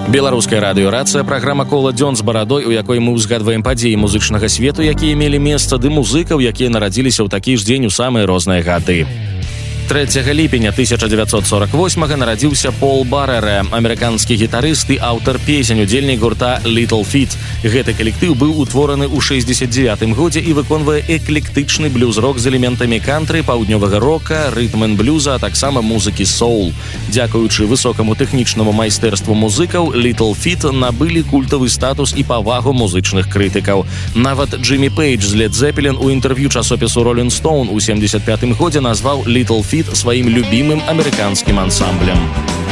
Беларуская радыёрацыя, праграма «Кола дзён з барадой», у якой мы ўзгадваем падзеі музычнага свету, якія мелі месца, ды музыкаў, якія нарадзіліся ў такі ж дзень у самыя розныя гады. 3 ліпеня 1948 нарадзіўся Пол Барэра, амерыканскі гітарыст і аўтар песень, удзельнік гурта Little Feat. Гэты калектыў быў утвораны ў 69 годзе і выконвае эклектычны блюз-рок з элементамі кантры, паўднёвага рока, рытм-н-блюза, а таксама музыкі соул. Дзякуючы высокаму тэхнічнаму майстэрству музыкаў, Little Feat набылі культавы статус і павагу музычных крытыкаў. Нават Джиммі Пейдж з Led Zeppelin у інтэрв'ю часопісу Rolling Stone у 75 годзе назваў Little Feat сваім любімым амерыканскім ансамблем.